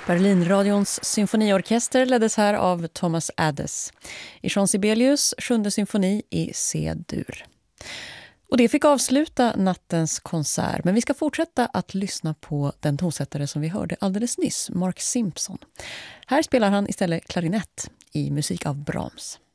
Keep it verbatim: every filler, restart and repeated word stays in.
Berlinradions symfoniorkester leddes här av Thomas Addes. I Jean Sibelius sjunde symfoni i C-dur. Och det fick avsluta nattens konsert, men vi ska fortsätta att lyssna på den tonsättare som vi hörde alldeles nyss, Mark Simpson. Här spelar han istället klarinett i musik av Brahms.